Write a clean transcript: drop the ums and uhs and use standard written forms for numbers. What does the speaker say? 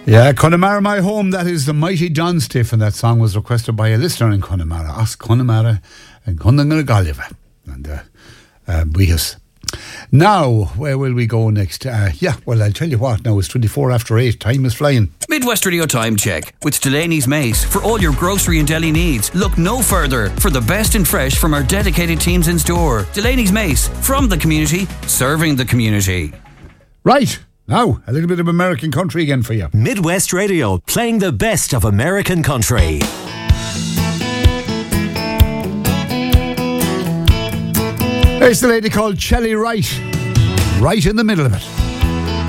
Yeah, Connemara My Home, that is the mighty John Stiff, and that song was requested by a listener in Connemara, Os Connemara and Connemara. And we has. Now, where will we go next? I'll tell you what, now it's 24 after 8, time is flying. Midwest Radio Time Check with Delaney's Mace. For all your grocery and deli needs, look no further for the best in fresh from our dedicated teams in store. Delaney's Mace, from the community, serving the community. Right. Now, a little bit of American country again for you. Midwest Radio, playing the best of American country. There's the lady called Shelley Wright, right in the middle of it.